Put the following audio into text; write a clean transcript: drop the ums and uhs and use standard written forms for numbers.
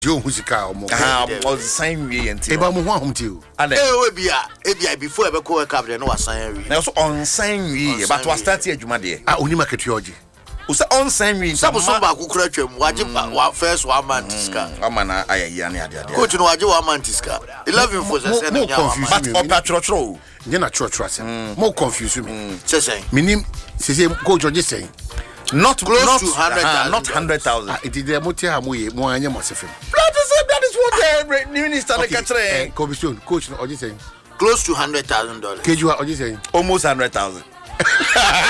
Joe Husika or more. Or the same way until Eba mo home to. And ebia before I go work up there no assign. Now so on same way but was start here Jumade. Only market theology. Usa on same way. Some ba ku kura twam waje first one man tiska. Amana ayaya ne ade ade. Coach no waje one man tiska. 11 for say na nya. But opatro. You na church more confuse me. Say Minim say coach George saying. Not close to 100,000. Not 100,000. It is the motia amoye mo anya mosefem. That is what the minister the coach no saying close to $100,000. Keju saying almost 100,000.